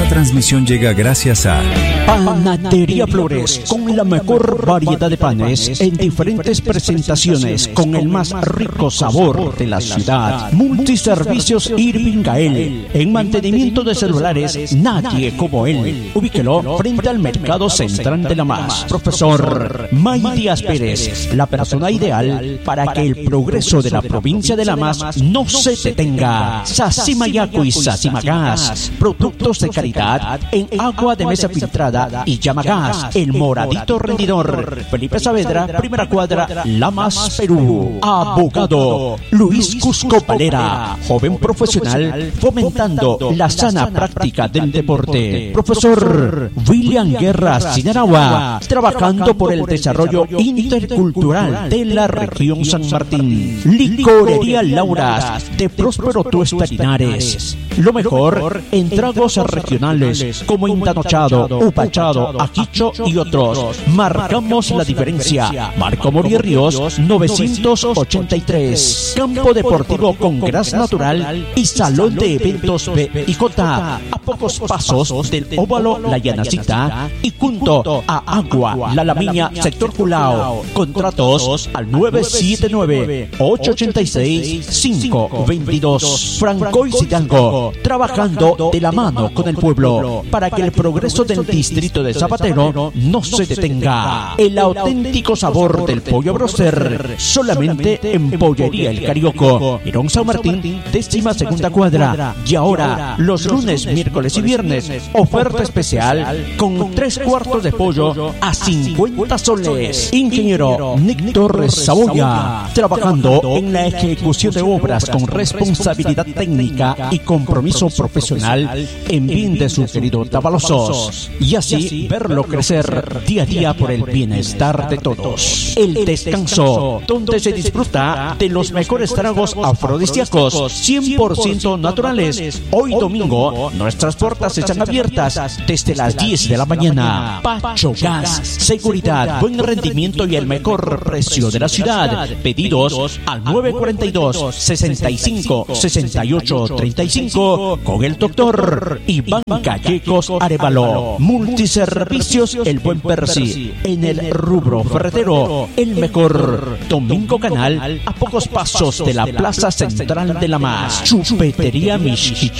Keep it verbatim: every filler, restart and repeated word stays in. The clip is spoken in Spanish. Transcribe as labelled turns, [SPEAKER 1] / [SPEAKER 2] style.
[SPEAKER 1] transmisión llega gracias a
[SPEAKER 2] Panadería Flores, con la mejor variedad de panes en diferentes presentaciones, con el más rico sabor de la ciudad. Multiservicios Irving Gael, en mantenimiento de celulares, nadie como él. Ubíquelo frente al Mercado Central de La Mas. Profesor May Díaz Pérez, la persona ideal para que el progreso de la provincia de La Mas no se detenga. Sassimayaco y Sassimagas, productos de calidad en agua de mesa filtrada y Llamagas, el moradito rendidor. Felipe Saavedra, primera cuadra, La Mas, Perú. Abogado Luis Cusco Valera, joven profesional fomentando la sana práctica del deporte. Profesor William Guerra Sinaragua, trabajando por el desarrollo intercultural de la región San Martín. Licorería Lauras, de Próspero Tuesta Linares. Lo mejor en tragos regionales como Indanochado, Upachado, Ajicho y otros. Marcamos la diferencia. Marco Morí Ríos novecientos ochenta y tres. Campo deportivo con gras natural y salón de eventos B y J, a pocos pasos del óvalo La Llanacita y junto a Agua La Lamiña, sector Culao. Contratos al nueve siete nueve, ocho ocho seis, cinco dos dos. Francois Hidalgo, trabajando de la mano con el pueblo para que el progreso del distrito de Zapatero no se detenga. El auténtico sabor del pollo broster, solamente en Pollería El Carioco, Herón San Martín, décima segunda cuadra. Y ahora, los lunes, miércoles y viernes, oferta especial con tres cuartos de pollo a cincuenta soles. Ingeniero Nick Torres Saboya, trabajando en la ejecución de obras con responsabilidad técnica y compromiso profesional en bien de su querido Tabalosos, y así verlo crecer día a día por el bienestar de todos. El Descanso, donde se disfruta de los mejores tragos afrodisíacos cien por ciento naturales. Hoy domingo, nuestras puertas están abiertas desde las diez de la mañana. Pacho Gas, seguridad, buen rendimiento y el mejor precio de la ciudad. Pedidos al nueve cuatro dos, sesenta y cinco, sesenta y ocho treinta y cinco con el doctor Iván Gallegos Arevalo. Multiservicios El Buen Percy, en el rubro ferretero, el mejor. Domingo Canal, a pocos pasos de la Plaza Central de La Mas. Chupetería Mish